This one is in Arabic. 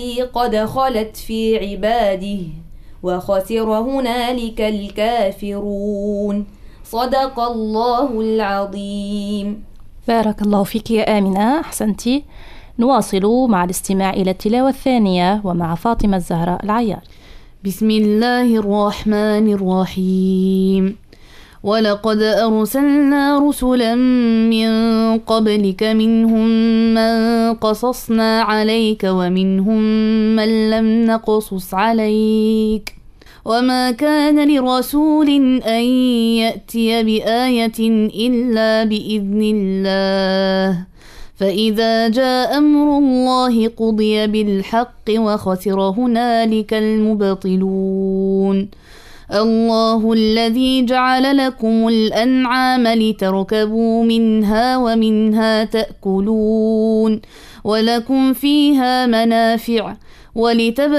قد خلت في عباده وخسر هنالك الكافرون. صدق الله العظيم. بارك الله فيك يا آمنة، أحسنتي. نواصل مع الاستماع إلى التلاوة الثانية ومع فاطمة الزهراء العيار. بسم الله الرحمن الرحيم. ولقد أرسلنا رسلا من قبلك منهم من قصصنا عليك ومنهم من لم نقصص عليك وما كان لرسول أن يأتي بآية إلا بإذن الله فإذا جاء أمر الله قضي بالحق وخسر هنالك المبطلون. الله الذي جعل لكم الأنعام لتركبوا منها ومنها تأكلون ولكم فيها منافع